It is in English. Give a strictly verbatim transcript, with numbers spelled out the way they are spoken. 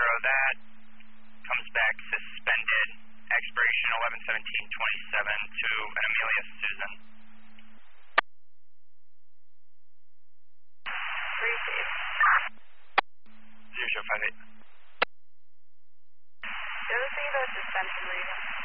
zero. That comes back suspended. Expiration eleven seventeen twenty-seven to an Amelia Susan. Receive. Zero show five eight. Go see the suspension reading.